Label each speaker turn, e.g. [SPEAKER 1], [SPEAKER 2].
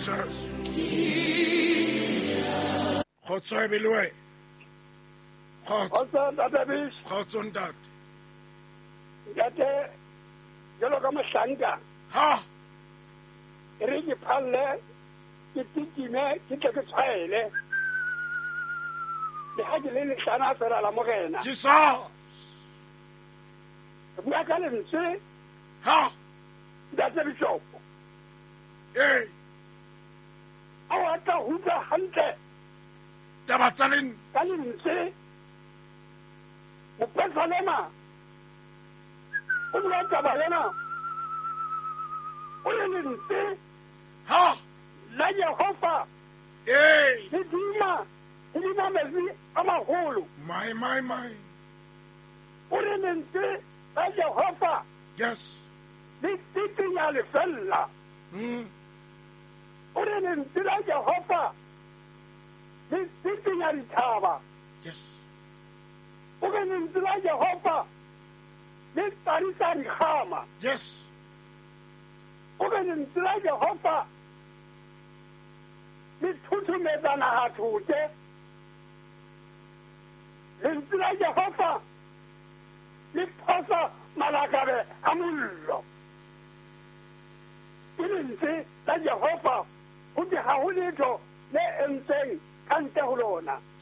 [SPEAKER 1] Jesus. Khotso ebelwe. Khotso ntate.
[SPEAKER 2] Ntate jalo ka Mahlanka.
[SPEAKER 1] Ha.
[SPEAKER 2] Re ke phalle ke tikime ke tle ke tshwaele. Le ha ke le hlana fela la morena.
[SPEAKER 1] Jesus.
[SPEAKER 2] Bua ka lentswe.
[SPEAKER 1] Ha.
[SPEAKER 2] Ntate Bishop. Awa tla hutla hantle.
[SPEAKER 1] Taba tsaleng.
[SPEAKER 2] Ka lentswe. Mopresidente o bua taba yena o le lentswe
[SPEAKER 1] ha
[SPEAKER 2] la Jehova le duma metsi a magolo
[SPEAKER 1] my
[SPEAKER 2] o le lentswe la Jehova
[SPEAKER 1] yes
[SPEAKER 2] le titinya lefella o le lentswe la Jehova le titinya dithaba
[SPEAKER 1] yes
[SPEAKER 2] o le lentswe la Jehova le tarisa dikgama
[SPEAKER 1] yes
[SPEAKER 2] o le lentswe la Jehova le thuthumetsa naga thote lentswe la Jehova le phosa malakabe a mollo ke lentswe la Jehova go di ga go letho le entseng ka ntle go lona